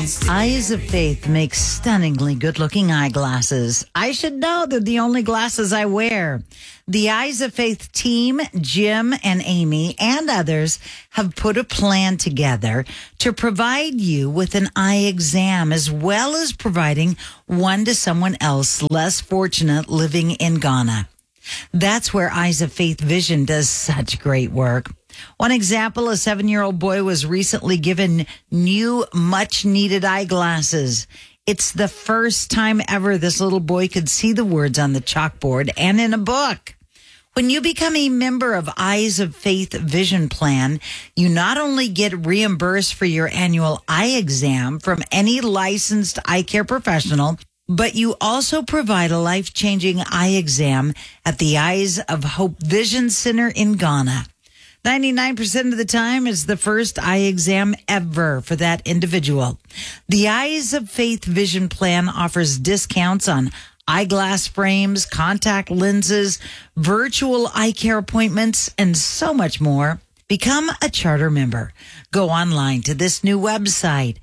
Eyes of Faith makes stunningly good-looking eyeglasses. I should know they're the only glasses I wear. The Eyes of Faith team, Jim and Amy and others, have put a plan together to provide you with an eye exam as well as providing one to someone else less fortunate living in Ghana. That's where Eyes of Faith Vision does such great work. One example, a 7-year-old boy was recently given new, much-needed eyeglasses. It's the first time ever this little boy could see the words on the chalkboard and in a book. When you become a member of Eyes of Faith Vision Plan, you not only get reimbursed for your annual eye exam from any licensed eye care professional, but you also provide a life-changing eye exam at the Eyes of Hope Vision Center in Ghana. 99% of the time, it's the first eye exam ever for that individual. The Eyes of Faith Vision Plan offers discounts on eyeglass frames, contact lenses, virtual eye care appointments, and so much more. Become a charter member. Go online to this new website,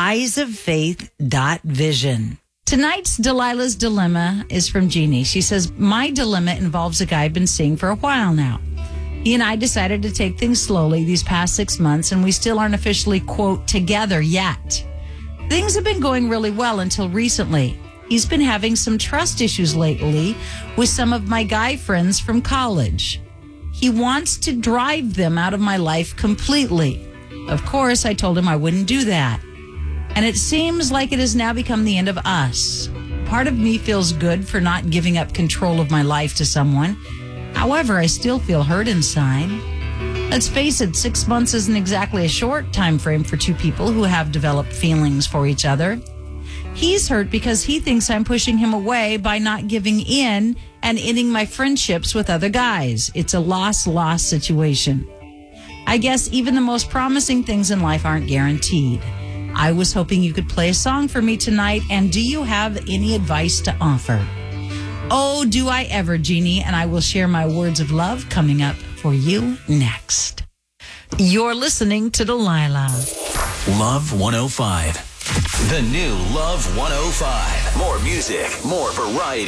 eyesoffaith.vision. Tonight's Delilah's Dilemma is from Jeannie. She says, my dilemma involves a guy I've been seeing for a while now. He and I decided to take things slowly these past 6 months, and we still aren't officially, quote, together yet. Things have been going really well until recently. He's been having some trust issues lately with some of my guy friends from college. He wants to drive them out of my life completely. Of course, I told him I wouldn't do that. And it seems like it has now become the end of us. Part of me feels good for not giving up control of my life to someone. However, I still feel hurt inside. Let's face it, 6 months isn't exactly a short time frame for two people who have developed feelings for each other. He's hurt because he thinks I'm pushing him away by not giving in and ending my friendships with other guys. It's a loss-loss situation. I guess even the most promising things in life aren't guaranteed. I was hoping you could play a song for me tonight, and do you have any advice to offer? Oh, do I ever, Jeannie, and I will share my words of love coming up for you next. You're listening to Delilah. Love 105. The new Love 105. More music, more variety.